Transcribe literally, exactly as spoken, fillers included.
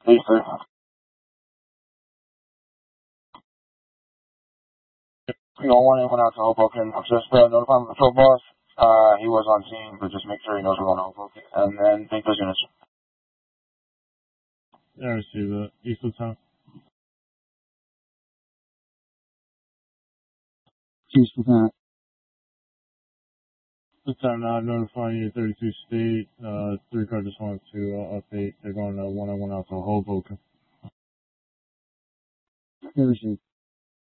Hey, sir. You know, one went out to Hoboken. Just uh, notify the patrol boss. Uh, he was on scene, but just make sure he knows we're going to Hoboken. And then take those units. Yeah, I received that. East Lieutenant. East Lieutenant. Lieutenant, uh, notifying you thirty-two State. Uh, three car just wanted to uh, update. They're going uh, one on one out to Hoboken. Yeah, received.